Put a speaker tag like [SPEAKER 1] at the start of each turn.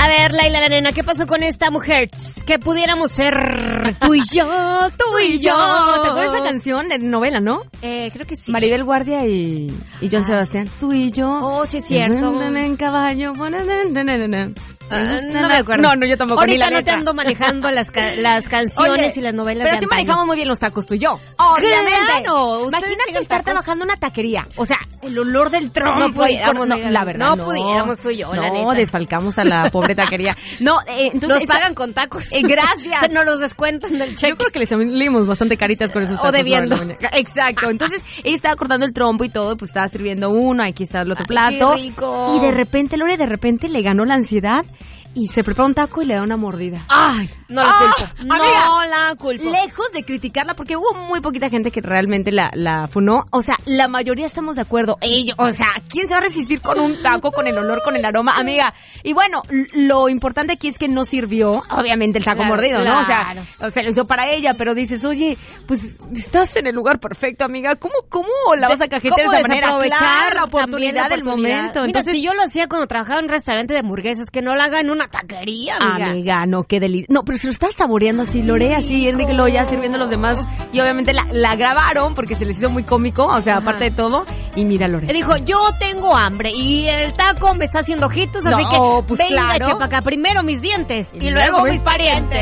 [SPEAKER 1] A ver, Laila la nena, ¿qué pasó con esta mujer? Que pudiéramos ser tú y yo, tú y yo.
[SPEAKER 2] ¿Te acuerdas de esa canción de novela, no?
[SPEAKER 1] Creo que sí.
[SPEAKER 2] Maribel Guardia y John Sebastián. Tú y yo.
[SPEAKER 1] Oh, sí es cierto.
[SPEAKER 2] En caballo.
[SPEAKER 1] No me acuerdo.
[SPEAKER 2] No, yo tampoco.
[SPEAKER 1] Ahorita no te ando manejando las canciones y las novelas
[SPEAKER 2] pero
[SPEAKER 1] de
[SPEAKER 2] sí
[SPEAKER 1] antaño.
[SPEAKER 2] manejamos muy bien los tacos tú y yo. Obviamente.
[SPEAKER 1] Claro,
[SPEAKER 2] Imagínate estar trabajando en una taquería. O sea, el olor del trompo.
[SPEAKER 1] No pudiéramos,
[SPEAKER 2] la verdad,
[SPEAKER 1] no pudiéramos tú y yo, la neta.
[SPEAKER 2] No, desfalcamos a la pobre taquería. No, entonces...
[SPEAKER 1] Nos pagan con tacos.
[SPEAKER 2] Gracias.
[SPEAKER 1] Nos los descuentan del cheque.
[SPEAKER 2] Yo creo que les salimos bastante caritas con esos tacos.
[SPEAKER 1] O debiendo.
[SPEAKER 2] Exacto. Entonces, ella estaba cortando el trompo y todo, pues estaba sirviendo uno, aquí está el otro plato.
[SPEAKER 1] Qué rico.
[SPEAKER 2] Y de repente, Lore, le ganó la ansiedad y se prepara un taco y le da una mordida.
[SPEAKER 1] Ay, no la culpo. No la culpo.
[SPEAKER 2] Lejos de criticarla, porque hubo muy poquita gente que realmente la funó. O sea, la mayoría estamos de acuerdo. O sea, ¿quién se va a resistir con un taco, con el olor, con el aroma? Amiga, y bueno, lo importante aquí es que no sirvió, obviamente, el taco mordido, ¿no? O sea, lo hizo para ella, pero dices, oye, pues estás en el lugar perfecto, amiga. ¿Cómo la vas a cajetear de esa manera?
[SPEAKER 1] Aprovechar
[SPEAKER 2] la oportunidad del momento.
[SPEAKER 1] Mira,
[SPEAKER 2] Entonces,
[SPEAKER 1] si yo lo hacía cuando trabajaba en un restaurante de hamburguesas, que no la haga en una taquería, amiga.
[SPEAKER 2] Amiga, no, qué delicia. No, pero se lo estás saboreando así, Lore, así, Enrique, luego ya sirviendo a los demás. Y obviamente la grabaron porque se les hizo muy cómico, o sea, aparte de todo. Y mira, Lore.
[SPEAKER 1] Dijo, yo tengo hambre y el taco me está haciendo ojitos, así que
[SPEAKER 2] pues
[SPEAKER 1] venga,
[SPEAKER 2] claro.
[SPEAKER 1] chepa acá, primero mis dientes y luego mis parientes.